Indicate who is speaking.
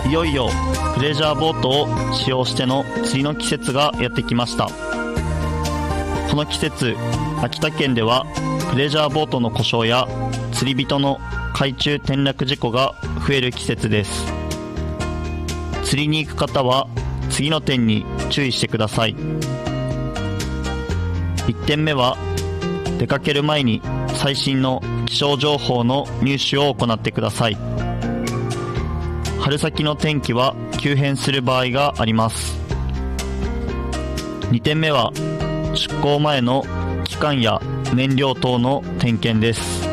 Speaker 1: いよいよプレジャーボートを使用しての釣りの季節がやってきました。この季節、秋田県ではプレジャーボートの故障や釣り人の海中転落事故が増える季節です。釣りに行く方は次の点に注意してください。1点目は、出かける前に最新の気象情報の入手を行ってください。春先の天気は急変する場合があります。2点目は、出港前の期間や燃料等の点検です。